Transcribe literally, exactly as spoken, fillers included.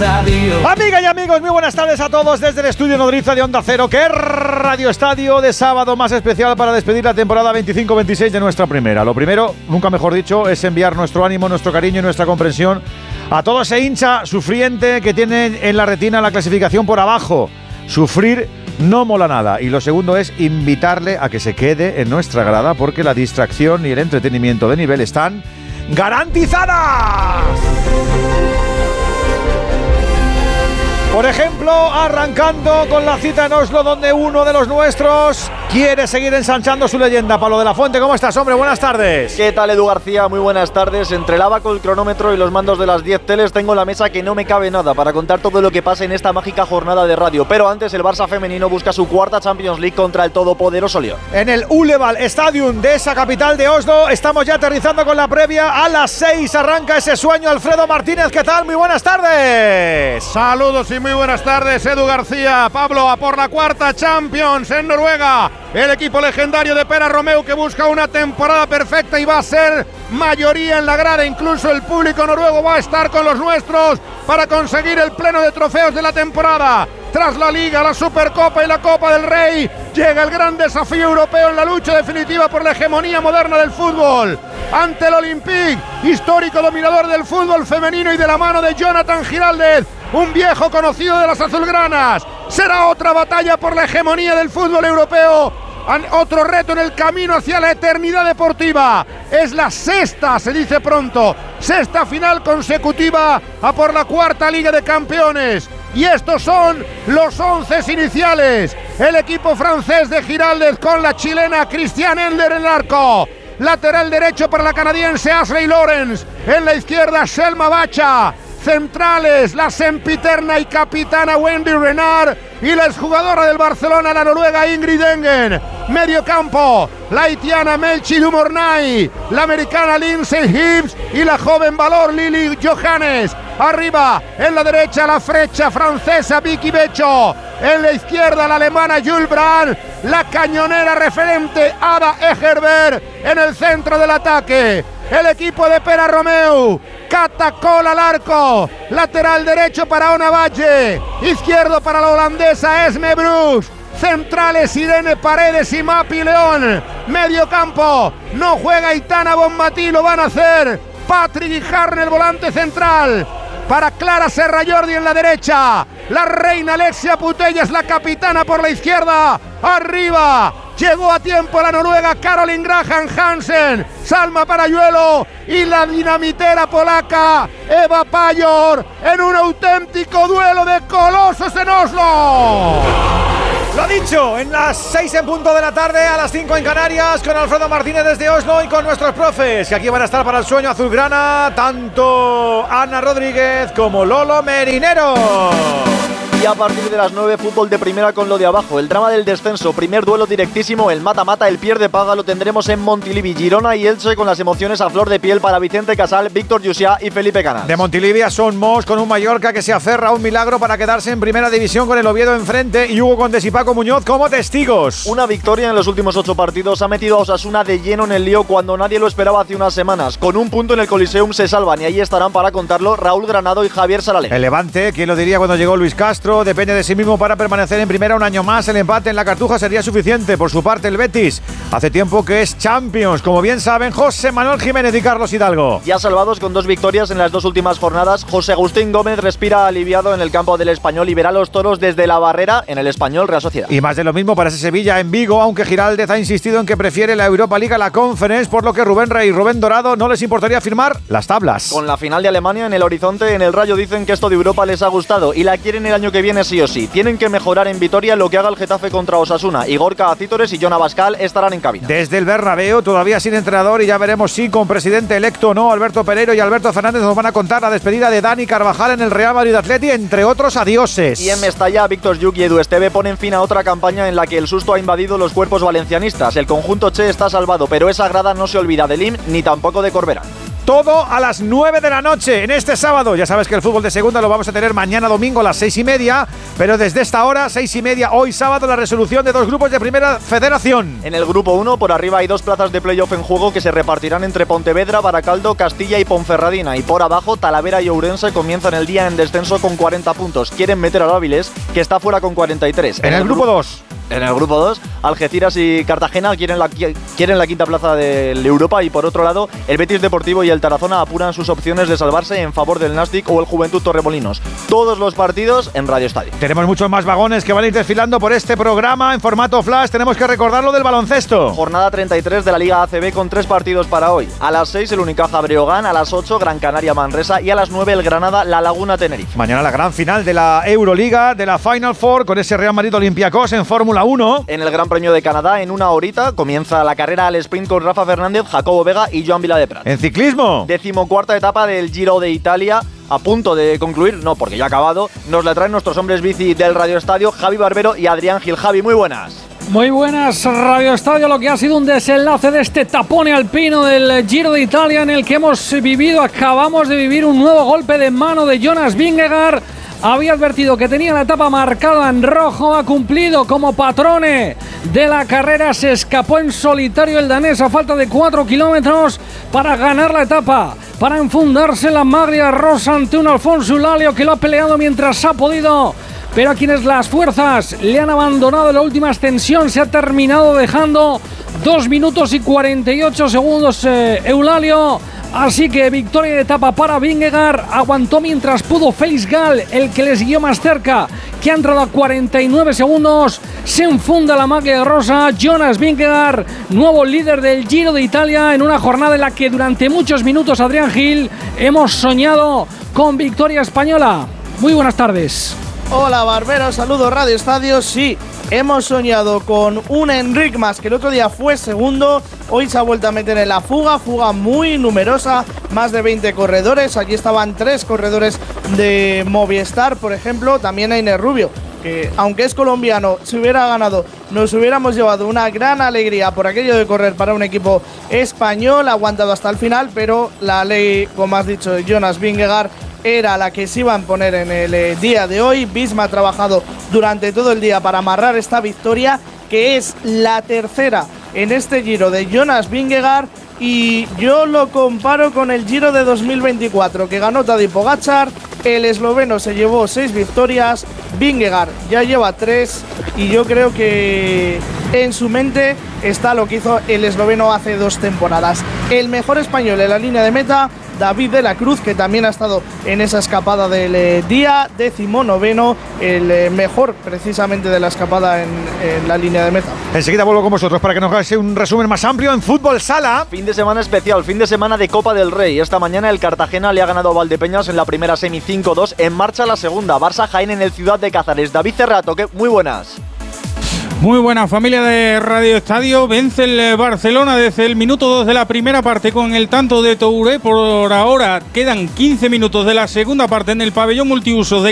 estadio. Amigas y amigos, muy buenas tardes a todos desde el estudio nodriza de Onda Cero. ¡Qué Radio Estadio de sábado más especial para despedir la temporada veinticinco veintiséis de nuestra primera! Lo primero, nunca mejor dicho, es enviar nuestro ánimo, nuestro cariño y nuestra comprensión a todo ese hincha sufriente que tiene en la retina la clasificación por abajo. Sufrir no mola nada. Y lo segundo es invitarle a que se quede en nuestra grada, porque la distracción y el entretenimiento de nivel están garantizadas. Por ejemplo, arrancando con la cita en Oslo, donde uno de los nuestros quiere seguir ensanchando su leyenda. Pablo de la Fuente, ¿cómo estás, hombre? Buenas tardes. ¿Qué tal, Edu García? Muy buenas tardes. Entre el abaco, el cronómetro y los mandos de las diez teles tengo la mesa que no me cabe nada para contar todo lo que pasa en esta mágica jornada de radio. Pero antes, el Barça femenino busca su cuarta Champions League contra el todopoderoso Lyon. En el Uleval Stadium de esa capital de Oslo, estamos ya aterrizando con la previa. A las seis arranca ese sueño. Alfredo Martínez, ¿qué tal? Muy buenas tardes. Saludos y muy buenas tardes, Edu García. Pablo, a por la cuarta Champions en Noruega. El equipo legendario de Pera Romeu, que busca una temporada perfecta y va a ser mayoría en la grada. Incluso el público noruego va a estar con los nuestros para conseguir el pleno de trofeos de la temporada. Tras la Liga, la Supercopa y la Copa del Rey, llega el gran desafío europeo en la lucha definitiva por la hegemonía moderna del fútbol. Ante el Olympique, histórico dominador del fútbol femenino, y de la mano de Jonathan Giraldez, un viejo conocido de las azulgranas. Será otra batalla por la hegemonía del fútbol europeo. Otro reto en el camino hacia la eternidad deportiva. Es la sexta, se dice pronto, sexta final consecutiva a por la cuarta Liga de Campeones. Y estos son los once iniciales. El equipo francés de Giraldez con la chilena Christiane Endler en el arco. Lateral derecho para la canadiense Ashley Lawrence. En la izquierda Selma Bacha. Centrales, la sempiterna y capitana Wendy Renard y la exjugadora del Barcelona, la noruega Ingrid Engen. Medio campo, la haitiana Melchi Dumornay, la americana Lindsay Hibbs y la joven valor Lily Johannes. Arriba, en la derecha, la flecha francesa Vicky Becho. En la izquierda, la alemana Jules Brand, la cañonera referente Ada Egerberg en el centro del ataque. El equipo de Pera Romeu, Catacol al arco, lateral derecho para Ona Valle, izquierdo para la holandesa Esme Brooks, centrales Irene Paredes y Mapi León, medio campo, no juega Itana Bonmatí, lo van a hacer Patrick Guijarro en el volante central, para Clara Serra Jordi en la derecha, la reina Alexia Putellas, la capitana por la izquierda, arriba, llegó a tiempo la noruega Caroline Graham Hansen, Salma Parayuelo y la dinamitera polaca Eva Pajor en un auténtico duelo de colosos en Oslo. Lo dicho, en las seis en punto de la tarde, a las cinco en Canarias, con Alfredo Martínez desde Oslo y con nuestros profes, que aquí van a estar para el sueño azulgrana, tanto Ana Rodríguez como Lolo Merinero. Y a partir de las nueve, fútbol de primera con lo de abajo. El drama del descenso, primer duelo directísimo, el mata-mata, el pierde paga, lo tendremos en Montilivi, Girona y Elche, con las emociones a flor de piel para Vicente Casal, Víctor Llucià y Felipe Canals. De Montilivi a Son Mos, con un Mallorca que se aferra a un milagro para quedarse en primera división con el Oviedo enfrente, y Hugo Condés y Paco Muñoz como testigos. Una victoria en los últimos ocho partidos ha metido a Osasuna de lleno en el lío cuando nadie lo esperaba hace unas semanas. Con un punto en el Coliseum se salvan, y ahí estarán para contarlo Raúl Granado y Javier Saralé. El Levante, ¿quién lo diría cuando llegó Luis Castro? Depende de sí mismo para permanecer en primera un año más. El empate en la Cartuja sería suficiente. Por su parte, el Betis hace tiempo que es Champions, como bien saben José Manuel Jiménez y Carlos Hidalgo. Ya salvados con dos victorias en las dos últimas jornadas, José Agustín Gómez respira aliviado en el campo del Español y verá los toros desde la barrera en el Español Real Sociedad. Y más de lo mismo para ese Sevilla en Vigo, aunque Giraldez ha insistido en que prefiere la Europa League a la Conference, por lo que Rubén Rey y Rubén Dorado no les importaría firmar las tablas. Con la final de Alemania en el horizonte, en el Rayo dicen que esto de Europa les ha gustado y la quieren el año que viene sí o sí. Tienen que mejorar en Vitoria lo que haga el Getafe contra Osasuna. Y Gorka Acítores y Jon Abascal estarán en cabina. Desde el Bernabéu, todavía sin entrenador, y ya veremos si con presidente electo o no, Alberto Pereiro y Alberto Fernández nos van a contar la despedida de Dani Carvajal en el Real Madrid Atleti, entre otros adioses. Y en Mestalla, Víctor Lluc y Edu Esteve ponen fin a otra campaña en la que el susto ha invadido los cuerpos valencianistas. El conjunto Che está salvado, pero esa grada no se olvida de Lim ni tampoco de Corberá. Todo a las nueve de la noche en este sábado. Ya sabes que el fútbol de segunda lo vamos a tener mañana domingo a las seis y media, pero Pero desde esta hora, seis y media, hoy sábado, la resolución de dos grupos de Primera Federación. En el grupo uno, por arriba hay dos plazas de playoff en juego que se repartirán entre Pontevedra, Baracaldo, Castilla y Ponferradina. Y por abajo, Talavera y Ourense comienzan el día en descenso con cuarenta puntos. Quieren meter al Áviles, que está fuera con cuarenta y tres. En, en el, el grupo dos. En el grupo dos, Algeciras y Cartagena quieren la, quieren la quinta plaza de Europa y por otro lado, el Betis Deportivo y el Tarazona apuran sus opciones de salvarse en favor del Nastic o el Juventud Torremolinos. Todos los partidos en Radio Estadio. Tenemos muchos más vagones que van a ir desfilando por este programa en formato flash. Tenemos que recordar lo del baloncesto. Jornada treinta y tres de la Liga A C B con tres partidos para hoy. A las seis el Unicaja Breogán, a las ocho Gran Canaria Manresa y a las nueve el Granada La Laguna Tenerife. Mañana la gran final de la Euroliga, de la Final Four con ese Real Madrid Olympiacos en Fórmula uno. En el Gran Premio de Canadá, en una horita, comienza la carrera al sprint con Rafa Fernández, Jacobo Vega y Joan Viladeprat. En ciclismo, decimocuarta etapa del Giro de Italia, a punto de concluir, no, porque ya ha acabado. Nos la traen nuestros hombres bici del Radio Estadio, Javi Barbero y Adrián Gil. Javi, muy buenas. Muy buenas, Radio Estadio. Lo que ha sido un desenlace de este tapone alpino del Giro de Italia en el que hemos vivido, acabamos de vivir un nuevo golpe de mano de Jonas Vingegaard. Había advertido que tenía la etapa marcada en rojo, ha cumplido como patrone de la carrera, se escapó en solitario el danés a falta de cuatro kilómetros para ganar la etapa, para enfundarse la maglia rosa ante un Alfonso Eulálio que lo ha peleado mientras ha podido, pero a quienes las fuerzas le han abandonado en la última ascensión se ha terminado dejando dos minutos y cuarenta y ocho segundos eh, Eulálio. Así que victoria de etapa para Vingegaard, aguantó mientras pudo Félix Gall, el que le siguió más cerca, que ha entrado a cuarenta y nueve segundos, se enfunda la maglia rosa. Jonas Vingegaard, nuevo líder del Giro de Italia en una jornada en la que durante muchos minutos, Adrián Gil, hemos soñado con victoria española. Muy buenas tardes. Hola Barbero, saludos Radio Estadio. Sí, hemos soñado con un Enric Mas que el otro día fue segundo, hoy se ha vuelto a meter en la fuga, fuga muy numerosa, más de veinte corredores. Aquí estaban tres corredores de Movistar, por ejemplo, también Einer Rubio, que aunque es colombiano, si hubiera ganado, nos hubiéramos llevado una gran alegría por aquello de correr para un equipo español, ha aguantado hasta el final, pero la ley, como has dicho, de Jonas Vingegaard era la que se iba a poner en el eh, día de hoy. Visma ha trabajado durante todo el día para amarrar esta victoria, que es la tercera en este Giro de Jonas Vingegaard, y yo lo comparo con el Giro de dos mil veinticuatro que ganó Tadej Pogačar. El esloveno se llevó seis victorias, Vingegaard ya lleva tres, y yo creo que en su mente está lo que hizo el esloveno hace dos temporadas. El mejor español en la línea de meta, David de la Cruz, que también ha estado en esa escapada del eh, día, décimo noveno, el eh, mejor precisamente de la escapada en, en la línea de meta. Enseguida vuelvo con vosotros para que nos hagáis un resumen más amplio en Fútbol Sala. Fin de semana especial, fin de semana de Copa del Rey. Esta mañana el Cartagena le ha ganado a Valdepeñas en la primera semi cinco dos. En marcha la segunda, Barça Jaén en el Ciudad de Cázares. David Cerrato, que muy buenas. Muy buena familia de Radio Estadio. Vence el Barcelona desde el minuto dos de la primera parte con el tanto de Touré. Por ahora quedan quince minutos de la segunda parte en el pabellón multiusos de